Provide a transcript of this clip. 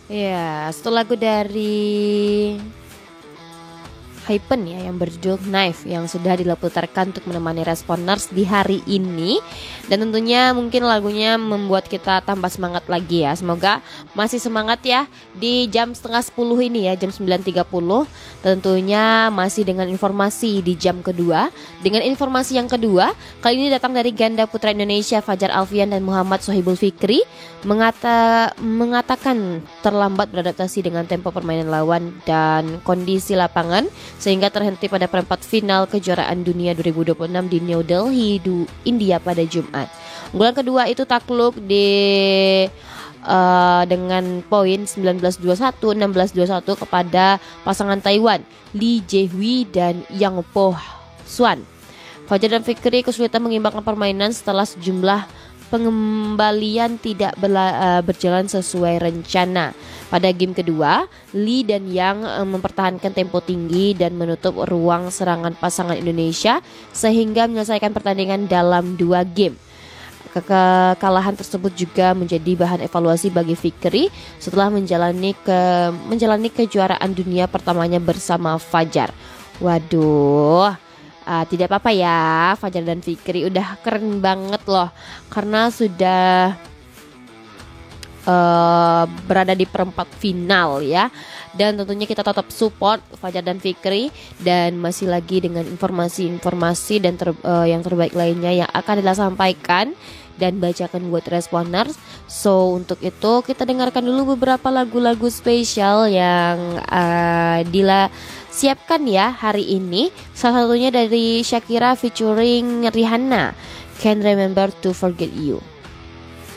Ya, satu lagu dari Hypen ya yang berjudul Knife yang sudah diputarkan untuk menemani Responers di hari ini. Dan tentunya mungkin lagunya membuat kita tambah semangat lagi ya. Semoga masih semangat ya di jam setengah 10 ini ya, jam 9.30. Tentunya masih dengan informasi di jam kedua. Dengan informasi yang kedua, kali ini datang dari ganda putra Indonesia Fajar Alfian dan Muhammad Sohibul Fikri mengatakan terlambat beradaptasi dengan tempo permainan lawan dan kondisi lapangan sehingga terhenti pada perempat final kejuaraan dunia 2026 di New Delhi, India pada Jumat. Unggulan kedua itu takluk dengan poin 19-21, 16-21 kepada pasangan Taiwan Lee Jae-hui dan Yang Po Swan. Fajar dan Fikri kesulitan mengimbangkan permainan setelah sejumlah pengembalian tidak berjalan sesuai rencana. Pada game kedua, Lee dan Yang mempertahankan tempo tinggi dan menutup ruang serangan pasangan Indonesia sehingga menyelesaikan pertandingan dalam 2 game. Kekalahan tersebut juga menjadi bahan evaluasi bagi Fikri setelah menjalani kejuaraan dunia pertamanya bersama Fajar. Waduh, tidak apa-apa ya, Fajar dan Fikri udah keren banget loh karena sudah berada di perempat final ya. Dan tentunya kita tetap support Fajar dan Fikri dan masih lagi dengan informasi-informasi dan yang terbaik lainnya yang akan disampaikan dan bacakan buat Responers. So untuk itu kita dengarkan dulu beberapa lagu-lagu spesial yang Dila siapkan ya hari ini. Salah satunya dari Shakira featuring Rihanna, Can't Remember to Forget You.